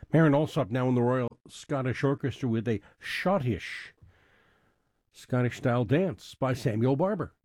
Marin Alsop now in the Royal Scottish Orchestra with a schottish Scottish-style dance by Samuel Barber.